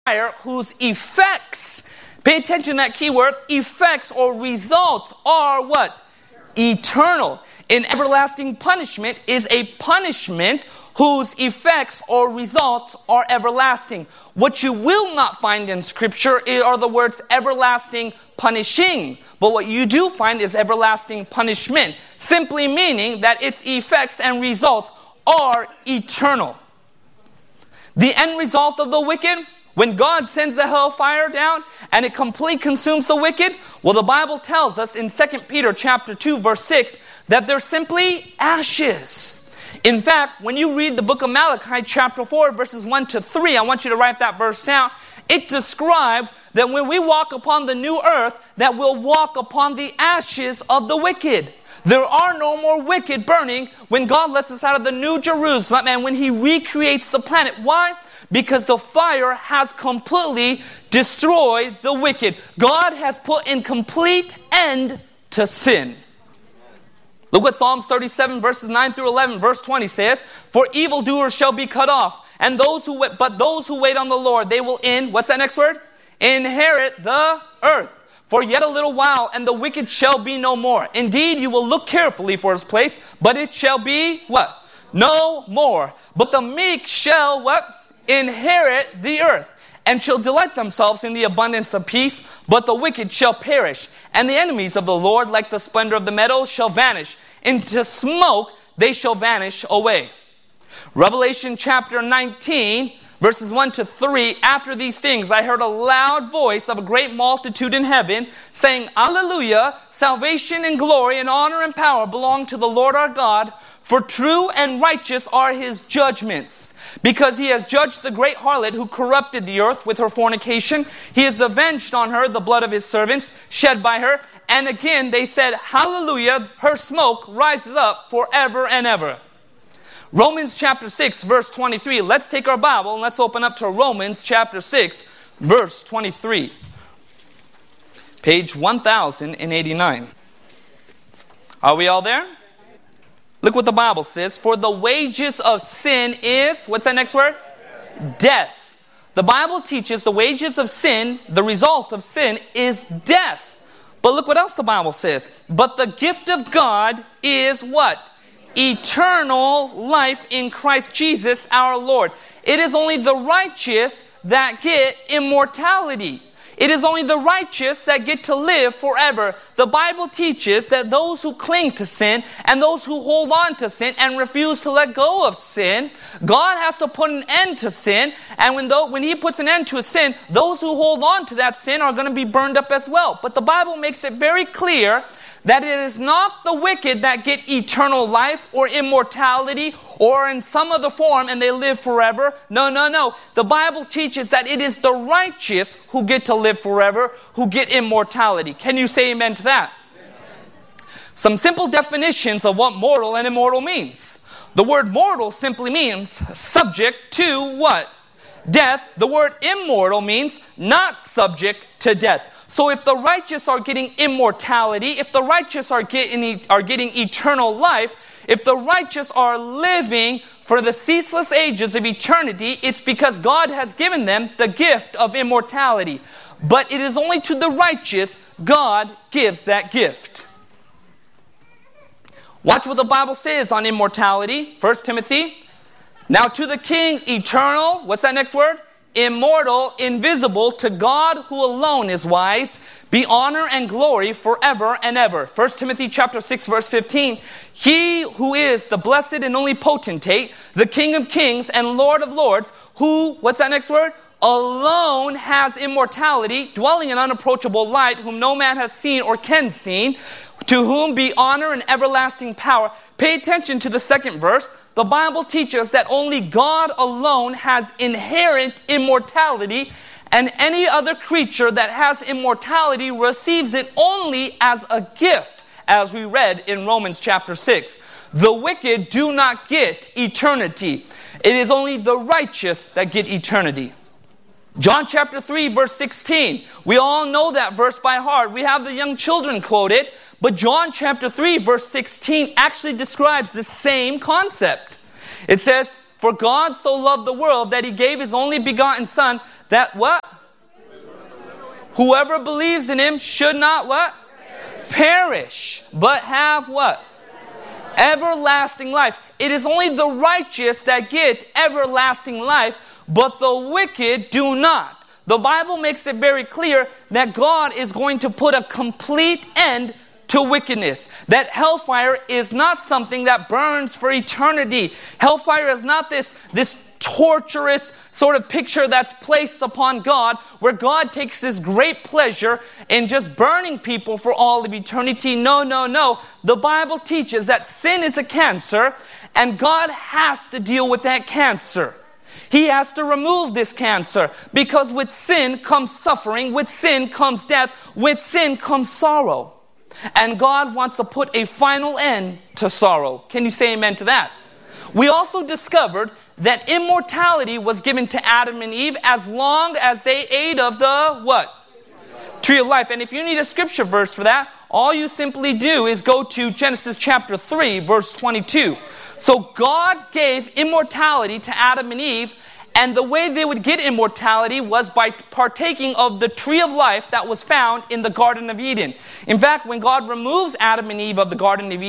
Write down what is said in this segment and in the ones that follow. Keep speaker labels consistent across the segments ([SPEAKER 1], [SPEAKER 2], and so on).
[SPEAKER 1] fire whose effects, pay attention to that key word, effects or results are what? Eternal. An everlasting punishment is a punishment whose effects or results are everlasting. What you will not find in Scripture are the words everlasting punishing. But what you do find is everlasting punishment, simply meaning that its effects and results are eternal. The end result of the wicked, when God sends the hellfire down and it completely consumes the wicked, well, the Bible tells us in 2 Peter chapter 2, verse 6, that they're simply ashes. In fact, when you read the book of Malachi chapter 4, verses 1 to 3, I want you to write that verse down. It describes that when we walk upon the new earth, that we'll walk upon the ashes of the wicked. There are no more wicked burning when God lets us out of the new Jerusalem and when He recreates the planet. Why? Because the fire has completely destroyed the wicked. God has put in complete end to sin. Look what Psalms 37 verses 9 through 11, verse 20 says, "For evildoers shall be cut off, and those who wait on the Lord, they will what's that next word? Inherit the earth. For yet a little while, and the wicked shall be no more. Indeed, you will look carefully for his place, but it shall be," what? "No more. But the meek shall," what? "Inherit the earth, and shall delight themselves in the abundance of peace. But the wicked shall perish, and the enemies of the Lord, like the splendor of the meadows, shall vanish. Into smoke they shall vanish away." Revelation chapter 19, verses 1 to 3, "After these things I heard a loud voice of a great multitude in heaven, saying, Alleluia, salvation and glory and honor and power belong to the Lord our God, for true and righteous are His judgments. Because He has judged the great harlot who corrupted the earth with her fornication. He has avenged on her the blood of His servants, shed by her. And again they said, Hallelujah, her smoke rises up forever and ever." Romans chapter 6, verse 23. Let's take our Bible and let's open up to Romans chapter 6, verse 23. Page 1089. Are we all there? Look what the Bible says. "For the wages of sin is," what's that next word? Death. The Bible teaches the wages of sin, the result of sin, is death. But look what else the Bible says. "But the gift of God is" what? "Eternal life in Christ Jesus our Lord." It is only the righteous that get immortality. It is only the righteous that get to live forever. The Bible teaches that those who cling to sin and those who hold on to sin and refuse to let go of sin, God has to put an end to sin. And when He puts an end to a sin, those who hold on to that sin are going to be burned up as well. But the Bible makes it very clear that it is not the wicked that get eternal life or immortality or in some other form and they live forever. No. The Bible teaches that it is the righteous who get to live forever, who get immortality. Can you say amen to that? Amen. Some simple definitions of what mortal and immortal means. The word mortal simply means subject to what? Death. The word immortal means not subject to death. So if the righteous are getting immortality, if the righteous are getting eternal life, if the righteous are living for the ceaseless ages of eternity, it's because God has given them the gift of immortality. But it is only to the righteous God gives that gift. Watch what the Bible says on immortality. 1 Timothy. "Now to the King, eternal," what's that next word? "Immortal, invisible, to God who alone is wise, be honor and glory forever and ever." 1 Timothy chapter 6, verse 15. "He who is the blessed and only potentate, the King of kings and Lord of lords, who," what's that next word? "Alone has immortality, dwelling in unapproachable light, whom no man has seen or can see, to whom be honor and everlasting power." Pay attention to the second verse. The Bible teaches that only God alone has inherent immortality, and any other creature that has immortality receives it only as a gift, as we read in Romans chapter 6. The wicked do not get eternity. It is only the righteous that get eternity. John chapter 3, verse 16. We all know that verse by heart. We have the young children quote it. But John chapter 3, verse 16 actually describes the same concept. It says, For God so loved the world that he gave his only begotten Son, that what? Whoever believes in him should not what? Perish, but have what? Everlasting life. It is only the righteous that get everlasting life, but the wicked do not. The Bible makes it very clear that God is going to put a complete end to wickedness. That hellfire is not something that burns for eternity. Hellfire is not this torturous sort of picture that's placed upon God, where God takes his great pleasure in just burning people for all of eternity. No, no, no. The Bible teaches that sin is a cancer, and God has to deal with that cancer. He has to remove this cancer, because with sin comes suffering, with sin comes death, with sin comes sorrow. And God wants to put a final end to sorrow. Can you say amen to that? We also discovered that immortality was given to Adam and Eve as long as they ate of the what? Tree of life. And if you need a scripture verse for that, all you simply do is go to Genesis chapter 3, verse 22. So God gave immortality to Adam and Eve, and the way they would get immortality was by partaking of the tree of life that was found in the Garden of Eden. In fact, when God removes Adam and Eve out of the Garden of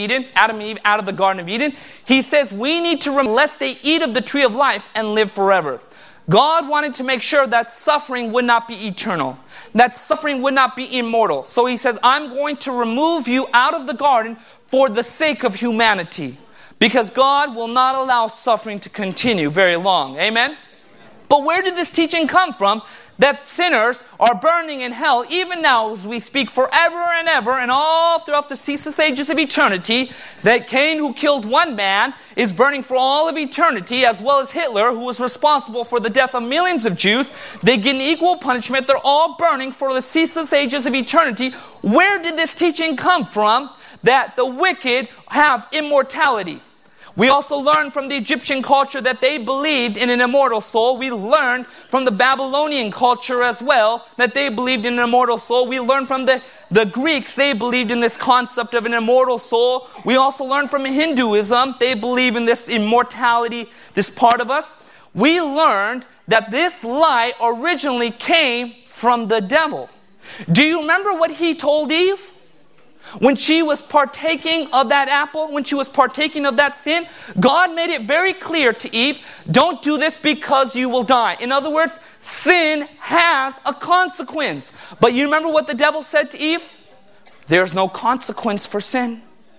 [SPEAKER 1] Eden, he says we need to lest they eat of the tree of life and live forever. God wanted to make sure that suffering would not be eternal, that suffering would not be immortal. So he says, I'm going to remove you out of the garden for the sake of humanity, because God will not allow suffering to continue very long. Amen? But where did this teaching come from? That sinners are burning in hell even now as we speak forever and ever and all throughout the ceaseless ages of eternity. That Cain, who killed one man, is burning for all of eternity, as well as Hitler, who was responsible for the death of millions of Jews. They get an equal punishment. They're all burning for the ceaseless ages of eternity. Where did this teaching come from that the wicked have immortality? We also learned from the Egyptian culture that they believed in an immortal soul. We learned from the Babylonian culture as well that they believed in an immortal soul. We learned from the Greeks, they believed in this concept of an immortal soul. We also learned from Hinduism, they believe in this immortality, this part of us. We learned that this lie originally came from the devil. Do you remember what he told Eve? When she was partaking of that apple, when she was partaking of that sin, God made it very clear to Eve, don't do this because you will die. In other words, sin has a consequence. But you remember what the devil said to Eve? There's no consequence for sin.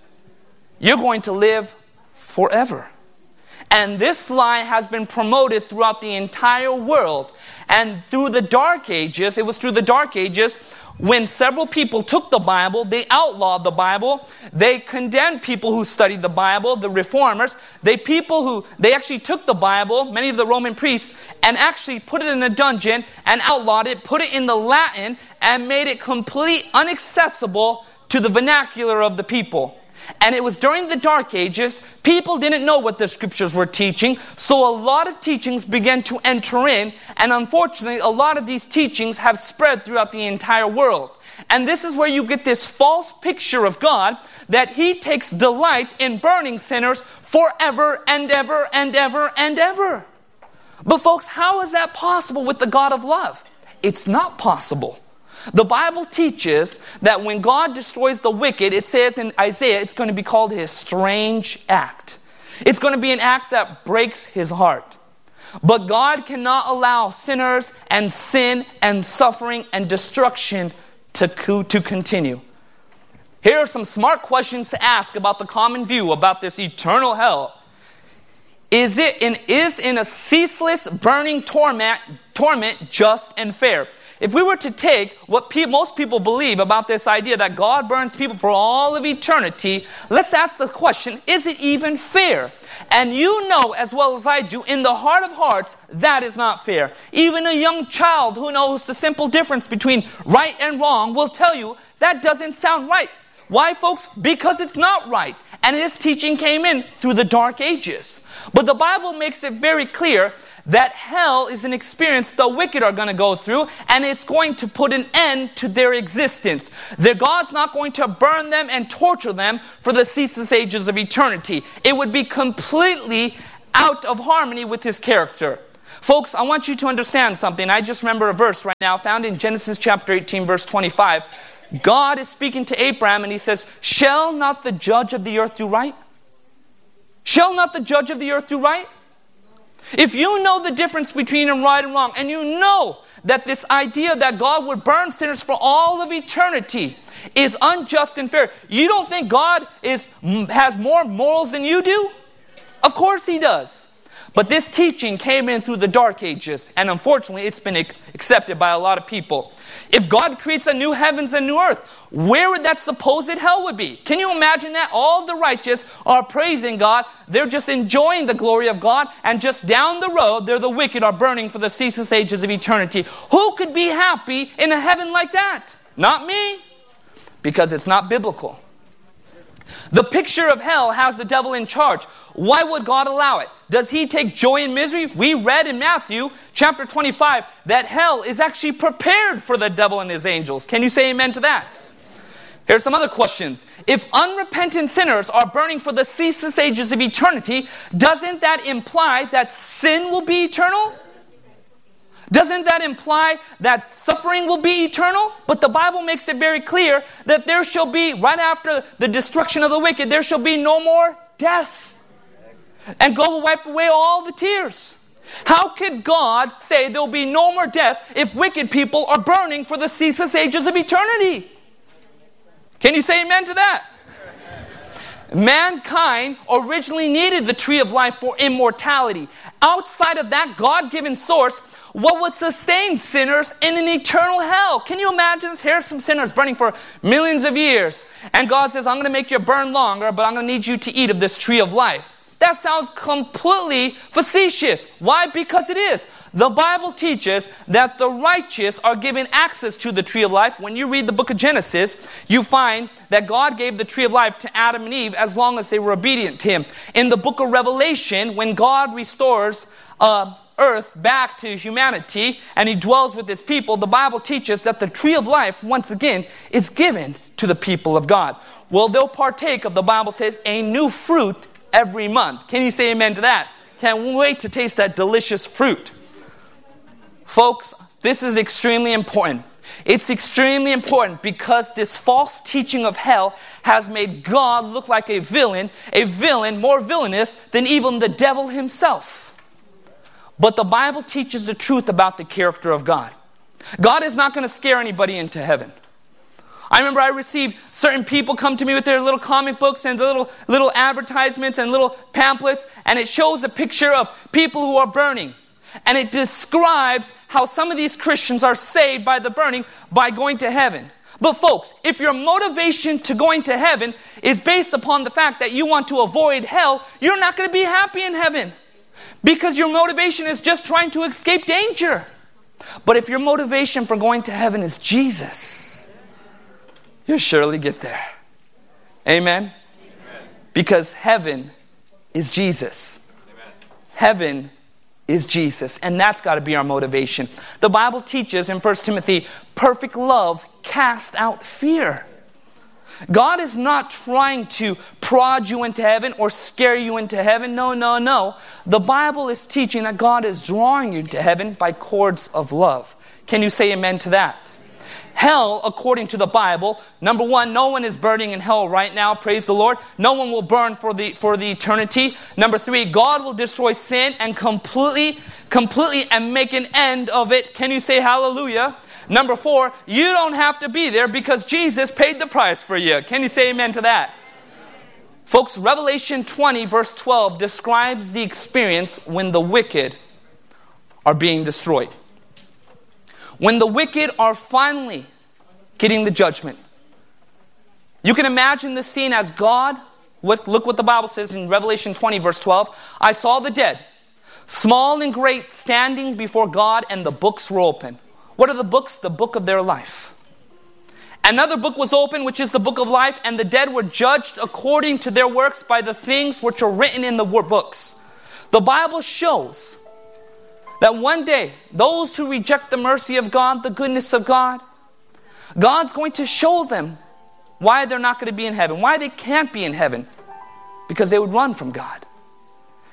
[SPEAKER 1] You're going to live forever. And this lie has been promoted throughout the entire world. And through the Dark Ages, it was through the Dark Ages, when several people took the Bible, they outlawed the Bible, they condemned people who studied the Bible, the reformers, they actually took the Bible, many of the Roman priests, and actually put it in a dungeon and outlawed it, put it in the Latin, and made it completely inaccessible to the vernacular of the people. And it was during the Dark Ages, people didn't know what the scriptures were teaching, so a lot of teachings began to enter in, and unfortunately, a lot of these teachings have spread throughout the entire world. And this is where you get this false picture of God, that he takes delight in burning sinners forever and ever and ever and ever. But folks, how is that possible with the God of love? It's not possible. The Bible teaches that when God destroys the wicked, it says in Isaiah, it's going to be called his strange act. It's going to be an act that breaks his heart. But God cannot allow sinners and sin and suffering and destruction to continue. Here are some smart questions to ask about the common view about this eternal hell. Is in a ceaseless burning torment just and fair? If we were to take what most people believe about this idea that God burns people for all of eternity, let's ask the question, is it even fair? And you know as well as I do, in the heart of hearts, that is not fair. Even a young child who knows the simple difference between right and wrong will tell you that doesn't sound right. Why, folks? Because it's not right. And this teaching came in through the Dark Ages. But the Bible makes it very clear that hell is an experience the wicked are going to go through, and it's going to put an end to their existence. God's not going to burn them and torture them for the ceaseless ages of eternity. It would be completely out of harmony with his character. Folks, I want you to understand something. I just remember a verse right now found in Genesis chapter 18, verse 25. God is speaking to Abraham and he says, shall not the judge of the earth do right? Shall not the judge of the earth do right? If you know the difference between right and wrong, and you know that this idea that God would burn sinners for all of eternity is unjust and fair, you don't think God has more morals than you do? Of course he does. But this teaching came in through the dark ages, and unfortunately it's been accepted by a lot of people. If God creates a new heavens and new earth, where would that supposed hell would be? Can you imagine that? All the righteous are praising God. They're just enjoying the glory of God. And just down the road, the wicked are burning for the ceaseless ages of eternity. Who could be happy in a heaven like that? Not me. Because it's not biblical. The picture of hell has the devil in charge. Why would God allow it? Does he take joy in misery? We read in Matthew chapter 25 that hell is actually prepared for the devil and his angels. Can you say amen to that? Here's some other questions. If unrepentant sinners are burning for the ceaseless ages of eternity, doesn't that imply that sin will be eternal? Doesn't that imply that suffering will be eternal? But the Bible makes it very clear that there shall be, right after the destruction of the wicked, there shall be no more death. And God will wipe away all the tears. How could God say there will be no more death if wicked people are burning for the ceaseless ages of eternity? Can you say amen to that? Mankind originally needed the tree of life for immortality. Outside of that God-given source, what would sustain sinners in an eternal hell? Can you imagine this? Here's some sinners burning for millions of years. And God says, I'm going to make you burn longer, but I'm going to need you to eat of this tree of life. That sounds completely facetious. Why? Because it is. The Bible teaches that the righteous are given access to the tree of life. When you read the book of Genesis, you find that God gave the tree of life to Adam and Eve as long as they were obedient to him. In the book of Revelation, when God restores earth back to humanity and he dwells with his people, the Bible teaches that the tree of life, once again, is given to the people of God. Well, they'll partake of, the Bible says, a new fruit every month. Can you say amen to that? Can't wait to taste that delicious fruit. Folks, this is extremely important. It's extremely important because this false teaching of hell has made God look like a villain more villainous than even the devil himself. But the Bible teaches the truth about the character of God. God is not going to scare anybody into heaven. I remember I received certain people come to me with their little comic books and the little advertisements and little pamphlets, and it shows a picture of people who are burning. And it describes how some of these Christians are saved by the burning by going to heaven. But folks, if your motivation to going to heaven is based upon the fact that you want to avoid hell, you're not going to be happy in heaven. Because your motivation is just trying to escape danger. But if your motivation for going to heaven is Jesus, you'll surely get there. Amen? Because heaven is Jesus. Heaven is Jesus. And that's got to be our motivation. The Bible teaches in 1 Timothy, perfect love casts out fear. God is not trying to prod you into heaven or scare you into heaven. No. The Bible is teaching that God is drawing you to heaven by cords of love. Can you say amen to that? Hell, according to the Bible, number one, no one is burning in hell right now, praise the Lord. No one will burn for the eternity. Number three, God will destroy sin and completely and make an end of it. Can you say hallelujah? Number four, you don't have to be there because Jesus paid the price for you. Can you say amen to that? Folks, Revelation 20 verse 12 describes the experience when the wicked are being destroyed. When the wicked are finally getting the judgment. You can imagine the scene as God, look what the Bible says in Revelation 20 verse 12. I saw the dead, small and great, standing before God, and the books were open. What are the books? The book of their life. Another book was opened, which is the book of life, and the dead were judged according to their works by the things which are written in the books. The Bible shows that one day, those who reject the mercy of God, the goodness of God, God's going to show them why they're not going to be in heaven, why they can't be in heaven, because they would run from God.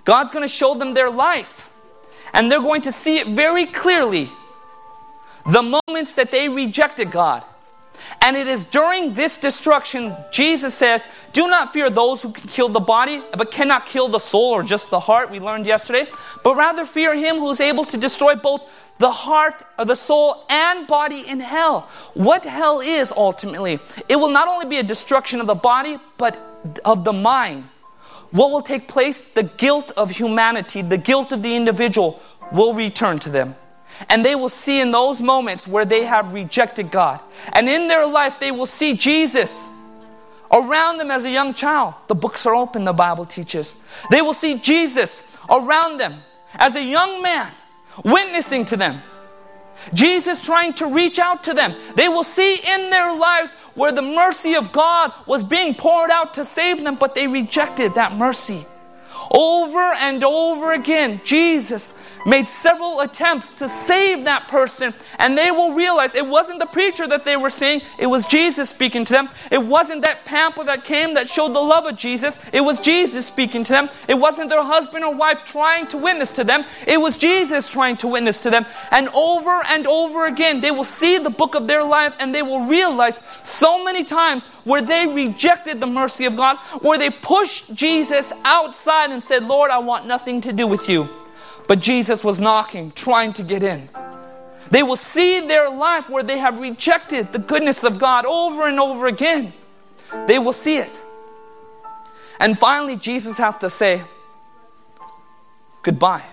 [SPEAKER 1] God's going to show them their life. And they're going to see it very clearly. The moments that they rejected God. And it is during this destruction, Jesus says, do not fear those who can kill the body, but cannot kill the soul or just the heart, we learned yesterday. But rather fear him who is able to destroy both the heart, or the soul, and body in hell. What hell is ultimately, it will not only be a destruction of the body, but of the mind. What will take place? The guilt of humanity, the guilt of the individual will return to them. And they will see in those moments where they have rejected God. And in their life, they will see Jesus around them as a young child. The books are open, the Bible teaches. They will see Jesus around them as a young man, witnessing to them. Jesus trying to reach out to them. They will see in their lives where the mercy of God was being poured out to save them, but they rejected that mercy. Over and over again, Jesus made several attempts to save that person, and they will realize it wasn't the preacher that they were seeing, it was Jesus speaking to them. It wasn't that pamphlet that came that showed the love of Jesus, it was Jesus speaking to them. It wasn't their husband or wife trying to witness to them, it was Jesus trying to witness to them. And over again, they will see the book of their life, and they will realize so many times where they rejected the mercy of God, where they pushed Jesus outside and said, Lord, I want nothing to do with you. But Jesus was knocking, trying to get in. They will see their life where they have rejected the goodness of God over and over again. They will see it. And finally, Jesus has to say, goodbye.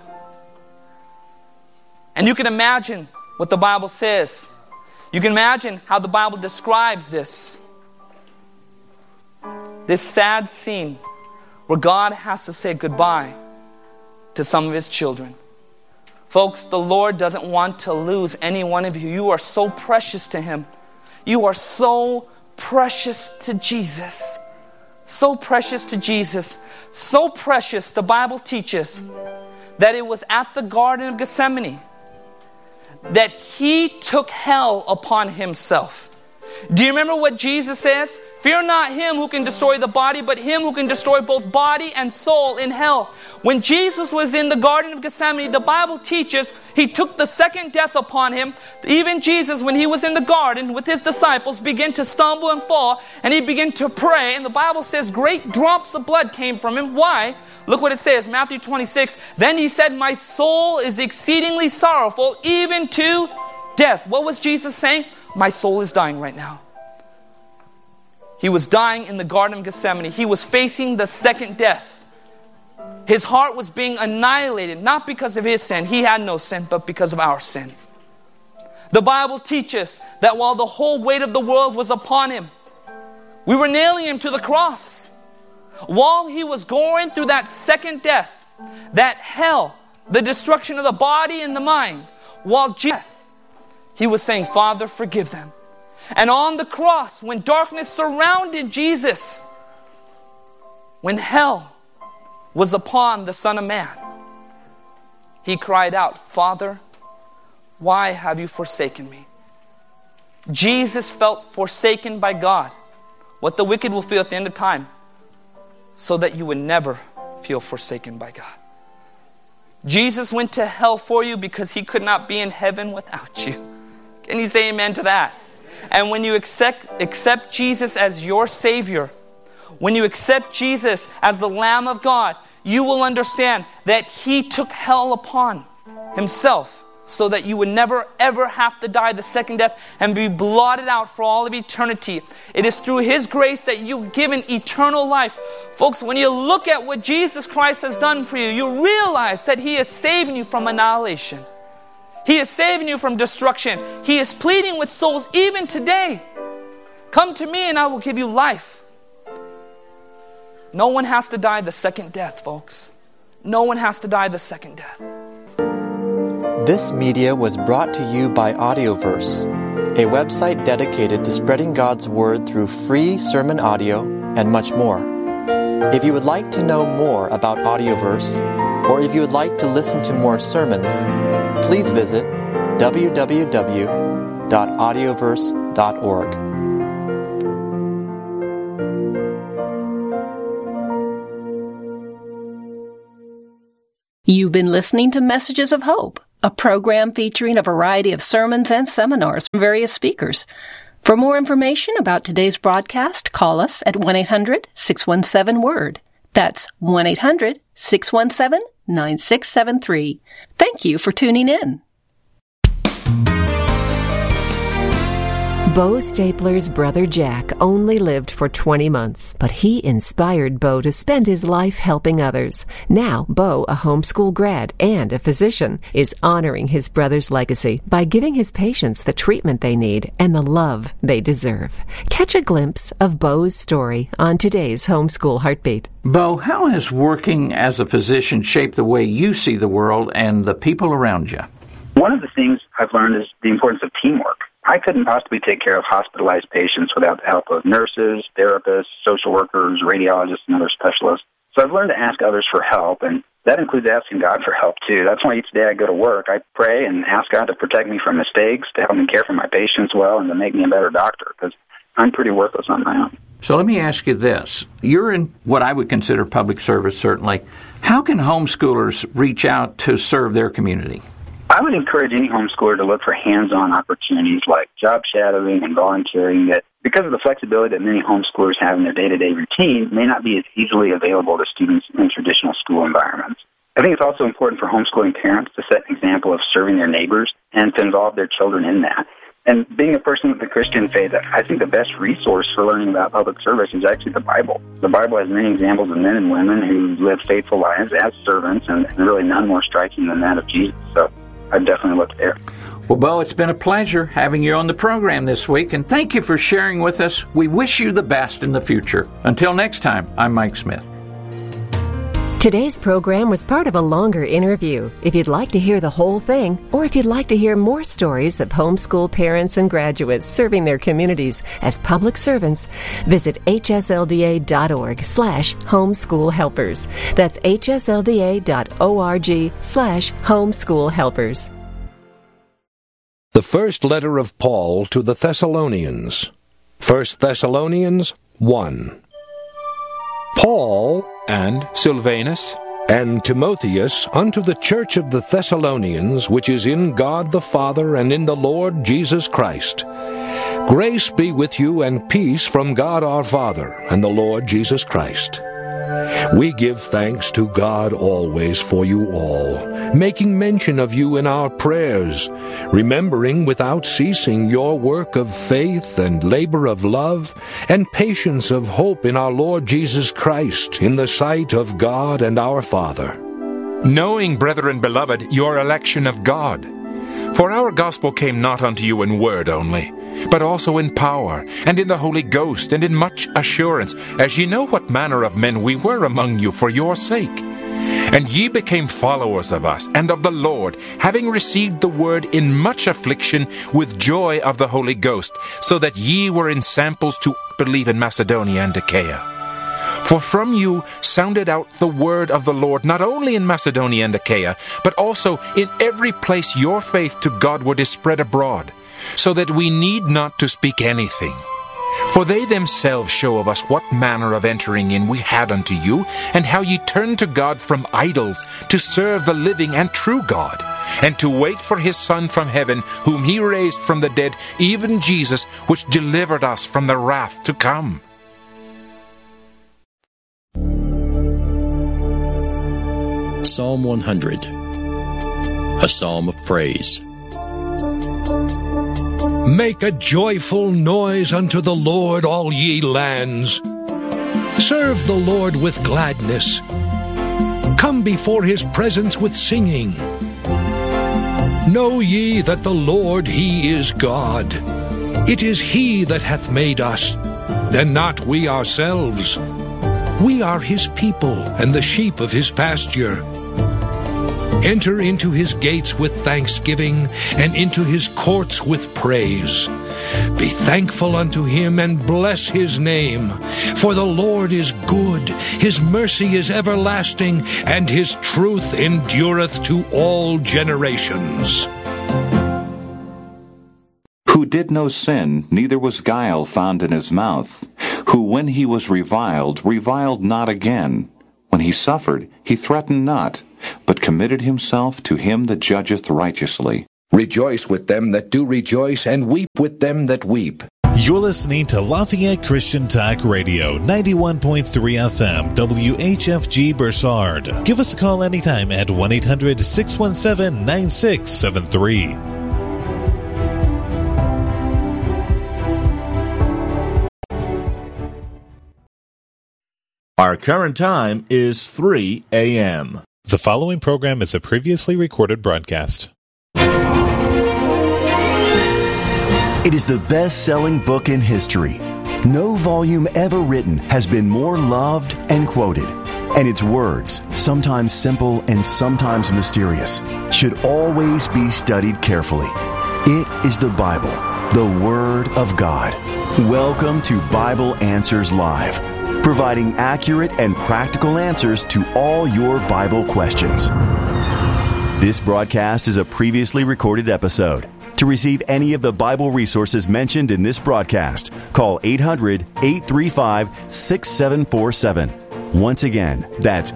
[SPEAKER 1] And you can imagine what the Bible says. You can imagine how the Bible describes this. This sad scene where God has to say goodbye to some of his children. Folks, the Lord doesn't want to lose any one of you. You are so precious to him. You are so precious to Jesus. So precious to Jesus. So precious, the Bible teaches, that it was at the Garden of Gethsemane that he took hell upon himself. Do you remember what Jesus says? Fear not him who can destroy the body, but him who can destroy both body and soul in hell. When Jesus was in the Garden of Gethsemane, the Bible teaches he took the second death upon him. Even Jesus, when he was in the garden with his disciples, began to stumble and fall, and he began to pray. And the Bible says great drops of blood came from him. Why? Look what it says, Matthew 26. Then he said, my soul is exceedingly sorrowful, even to death. What was Jesus saying? My soul is dying right now. He was dying in the Garden of Gethsemane. He was facing the second death. His heart was being annihilated, not because of his sin. He had no sin, but because of our sin. The Bible teaches that while the whole weight of the world was upon him, we were nailing him to the cross. While he was going through that second death, that hell, the destruction of the body and the mind, while death, he was saying, Father, forgive them. And on the cross, when darkness surrounded Jesus, when hell was upon the Son of Man, he cried out, Father, why have you forsaken me? Jesus felt forsaken by God, what the wicked will feel at the end of time, so that you would never feel forsaken by God. Jesus went to hell for you because he could not be in heaven without you. Can you say amen to that? And when you accept Jesus as your Savior, when you accept Jesus as the Lamb of God, you will understand that he took hell upon himself so that you would never ever have to die the second death and be blotted out for all of eternity. It is through his grace that you're given eternal life. Folks, when you look at what Jesus Christ has done for you, you realize that he is saving you from annihilation. He is saving you from destruction. He is pleading with souls even today. Come to me and I will give you life. No one has to die the second death, folks. No one has to die the second death.
[SPEAKER 2] This media was brought to you by Audioverse, a website dedicated to spreading God's Word through free sermon audio and much more. If you would like to know more about Audioverse, or if you would like to listen to more sermons, please visit www.audioverse.org.
[SPEAKER 3] You've been listening to Messages of Hope, a program featuring a variety of sermons and seminars from various speakers. For more information about today's broadcast, call us at 1-800-617-WORD. That's 1-800-617-9673. Thank you for tuning in.
[SPEAKER 4] Bo Stapler's brother Jack only lived for 20 months, but he inspired Bo to spend his life helping others. Now, Bo, a homeschool grad and a physician, is honoring his brother's legacy by giving his patients the treatment they need and the love they deserve. Catch a glimpse of Bo's story on today's Homeschool Heartbeat.
[SPEAKER 5] Bo, how has working as a physician shaped the way you see the world and the people around you?
[SPEAKER 6] One of the things I've learned is the importance of teamwork. I couldn't possibly take care of hospitalized patients without the help of nurses, therapists, social workers, radiologists, and other specialists. So I've learned to ask others for help, and that includes asking God for help, too. That's why each day I go to work, I pray and ask God to protect me from mistakes, to help me care for my patients well, and to make me a better doctor, because I'm pretty worthless on my own.
[SPEAKER 5] So let me ask you this. You're in what I would consider public service, certainly. How can homeschoolers reach out to serve their community?
[SPEAKER 6] I would encourage any homeschooler to look for hands-on opportunities like job shadowing and volunteering that, because of the flexibility that many homeschoolers have in their day-to-day routine, may not be as easily available to students in traditional school environments. I think it's also important for homeschooling parents to set an example of serving their neighbors and to involve their children in that. And being a person with the Christian faith, I think the best resource for learning about public service is actually the Bible. The Bible has many examples of men and women who live faithful lives as servants, and really none more striking than that of Jesus. So I'd definitely look there.
[SPEAKER 5] Well, Bo, it's been a pleasure having you on the program this week, and thank you for sharing with us. We wish you the best in the future. Until next time, I'm Mike Smith.
[SPEAKER 4] Today's program was part of a longer interview. If you'd like to hear the whole thing, or if you'd like to hear more stories of homeschool parents and graduates serving their communities as public servants, visit hslda.org/homeschoolhelpers. That's hslda.org/homeschoolhelpers.
[SPEAKER 7] The first letter of Paul to the Thessalonians. 1 Thessalonians 1. Paul
[SPEAKER 8] and Silvanus
[SPEAKER 7] and Timotheus unto the church of the Thessalonians, which is in God the Father and in the Lord Jesus Christ. Grace be with you and peace from God our Father and the Lord Jesus Christ. We give thanks to God always for you all, making mention of you in our prayers, remembering without ceasing your work of faith and labor of love and patience of hope in our Lord Jesus Christ in the sight of God and our Father.
[SPEAKER 8] Knowing, brethren beloved, your election of God. For our gospel came not unto you in word only, but also in power, and in the Holy Ghost, and in much assurance, as ye know what manner of men we were among you for your sake. And ye became followers of us, and of the Lord, having received the word in much affliction, with joy of the Holy Ghost, so that ye were in samples to believe in Macedonia and Achaia. For from you sounded out the word of the Lord, not only in Macedonia and Achaia, but also in every place your faith to Godward is spread abroad, so that we need not to speak anything. For they themselves show of us what manner of entering in we had unto you, and how ye turned to God from idols, to serve the living and true God, and to wait for his Son from heaven, whom he raised from the dead, even Jesus, which delivered us from the wrath to come.
[SPEAKER 9] Psalm 100, a psalm of praise.
[SPEAKER 7] Make a joyful noise unto the Lord, all ye lands. Serve the Lord with gladness. Come before his presence with singing. Know ye that the Lord, he is God. It is he that hath made us, and not we ourselves. We are his people, and the sheep of his pasture. Enter into his gates with thanksgiving, and into his courts with praise. Be thankful unto him, and bless his name. For the Lord is good, his mercy is everlasting, and his truth endureth to all generations.
[SPEAKER 10] Who did no sin, neither was guile found in his mouth. Who, when he was reviled, reviled not again. When he suffered, he threatened not, but committed himself to him that judgeth righteously.
[SPEAKER 7] Rejoice with them that do rejoice, and weep with them that weep.
[SPEAKER 11] You're listening to Lafayette Christian Talk Radio, 91.3 FM, WHFG Bursard. Give us a call anytime at 1-800-617-9673.
[SPEAKER 12] Our current time is 3 a.m.
[SPEAKER 11] The following program is a previously recorded broadcast.
[SPEAKER 13] It is the best-selling book in history. No volume ever written has been more loved and quoted. And its words, sometimes simple and sometimes mysterious, should always be studied carefully. It is the Bible, the Word of God. Welcome to Bible Answers Live, providing accurate and practical answers to all your Bible questions. This broadcast is a previously recorded episode. To receive any of the Bible resources mentioned in this broadcast, call 800-835-6747. Once again, that's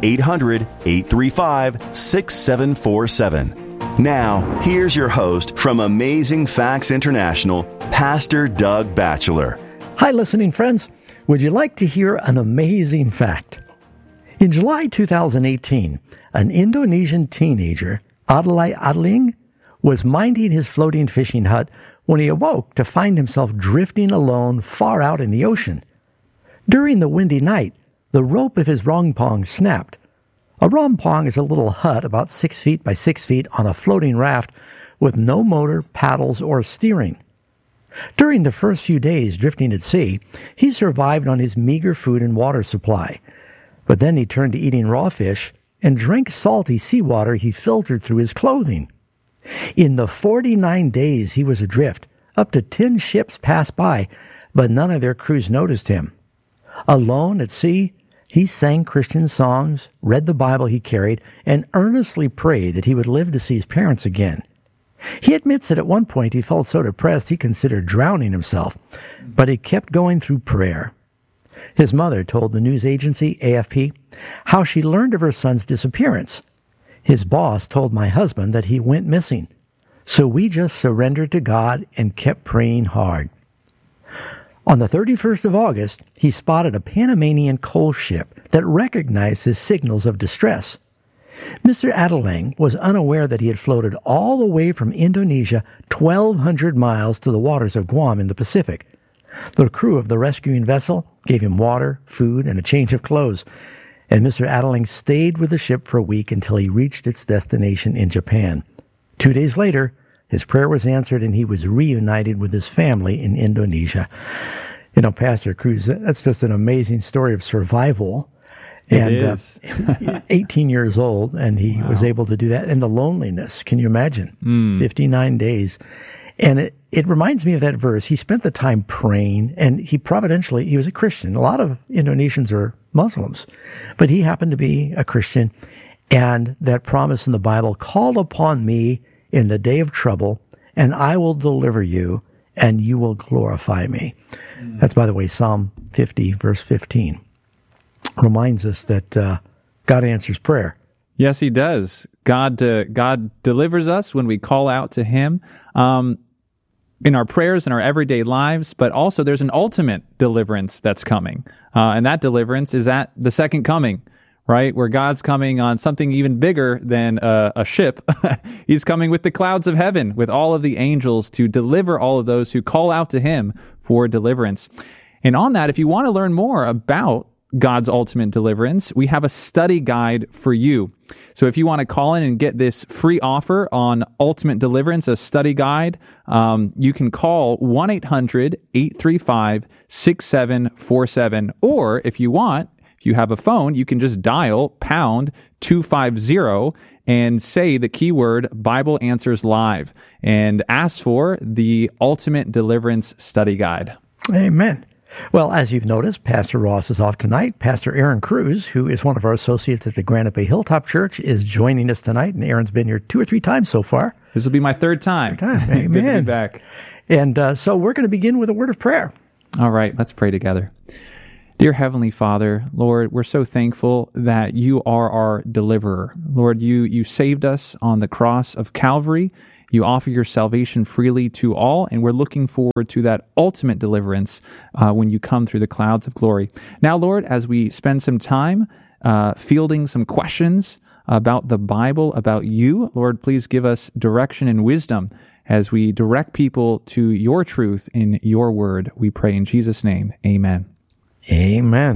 [SPEAKER 13] 800-835-6747. Now, here's your host from Amazing Facts International, Pastor Doug Batchelor.
[SPEAKER 14] Hi, listening friends. Would you like to hear an amazing fact? In July 2018, an Indonesian teenager, Adlai Adling, was minding his floating fishing hut when he awoke to find himself drifting alone far out in the ocean. During the windy night, the rope of his rompong snapped. A rompong is a little hut about 6 feet by 6 feet on a floating raft with no motor, paddles, or steering. During the first few days drifting at sea, he survived on his meager food and water supply. But then he turned to eating raw fish and drank salty seawater he filtered through his clothing. In the 49 days he was adrift, up to 10 ships passed by, but none of their crews noticed him. Alone at sea, he sang Christian songs, read the Bible he carried, and earnestly prayed that he would live to see his parents again. He admits that at one point he felt so depressed he considered drowning himself, but he kept going through prayer. His mother told the news agency, AFP, how she learned of her son's disappearance. His boss told my husband that he went missing, so we just surrendered to God and kept praying hard. On the 31st of August, he spotted a Panamanian coal ship that recognized his signals of distress. Mr. Adelang was unaware that he had floated all the way from Indonesia 1,200 miles to the waters of Guam in the Pacific. The crew of the rescuing vessel gave him water, food, and a change of clothes, and Mr. Adelang stayed with the ship for a week until he reached its destination in Japan. 2 days later, his prayer was answered and he was reunited with his family in Indonesia. You know, Pastor Cruz, that's just an amazing story of survival. And
[SPEAKER 5] it is.
[SPEAKER 14] 18 years old, and he was able to do that. And the loneliness, can you imagine? 59 days. And it reminds me of that verse. He spent the time praying, and he was a Christian. A lot of Indonesians are Muslims, but he happened to be a Christian. And that promise in the Bible, call upon me in the day of trouble, and I will deliver you, and you will glorify me. That's, by the way, Psalm 50, verse 15. Reminds us that God answers prayer.
[SPEAKER 15] Yes, He does. God delivers us when we call out to Him in our prayers, in our everyday lives, but also there's an ultimate deliverance that's coming. And that deliverance is at the second coming, right? Where God's coming on something even bigger than a ship. He's coming with the clouds of heaven, with all of the angels to deliver all of those who call out to Him for deliverance. And on that, if you want to learn more about God's ultimate deliverance, we have a study guide for you. So if you want to call in and get this free offer on ultimate deliverance, a study guide, you can call 1-800-835-6747. Or if you have a phone, you can just dial pound 250 and say the keyword Bible Answers Live and ask for the Ultimate Deliverance Study Guide.
[SPEAKER 14] Amen. Well, as you've noticed, Pastor Ross is off tonight. Pastor Aaron Cruz, who is one of our associates at the Granite Bay Hilltop Church, is joining us tonight. And Aaron's been here 2 or 3 times so far.
[SPEAKER 15] This will be my third time.
[SPEAKER 14] Amen.
[SPEAKER 15] Good to be back.
[SPEAKER 14] And so we're going to begin with a word of prayer.
[SPEAKER 15] All right, let's pray together. Dear Heavenly Father, Lord, we're so thankful that you are our deliverer. Lord, you saved us on the cross of Calvary. You offer your salvation freely to all, and we're looking forward to that ultimate deliverance when you come through the clouds of glory. Now, Lord, as we spend some time fielding some questions about the Bible, about you, Lord, please give us direction and wisdom as we direct people to your truth in your word. We pray in Jesus' name. Amen.
[SPEAKER 14] Amen.